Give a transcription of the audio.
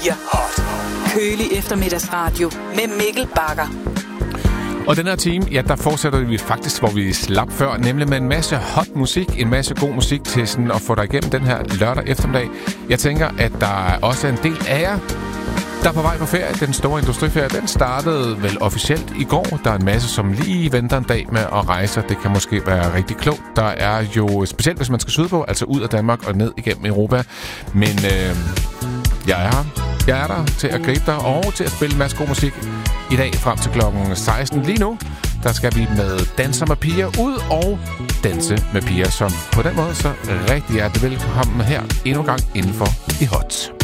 P4 Hot. Kølig eftermiddagsradio med Mikkel Bagger. Og den her time, ja, der fortsætter vi faktisk, hvor vi slap før, nemlig med en masse hot musik, en masse god musik til sådan at få dig igennem den her lørdag eftermiddag. Jeg tænker, at der også er en del af jer, der er på vej på ferie. Den store industriferie, den startede vel officielt i går. Der er en masse, som lige venter en dag med at rejse. Det kan måske være rigtig klogt. Der er jo, specielt hvis man skal sydpå, altså ud af Danmark og ned igennem Europa. Men jeg er her. Jeg er der til at gribe dig og til at spille en masse god musik i dag frem til klokken 16. Lige nu, der skal vi med Danser med Piger ud og danse med piger, som på den måde så rigtig hjertelig velkommen her endnu en gang indenfor i Hot.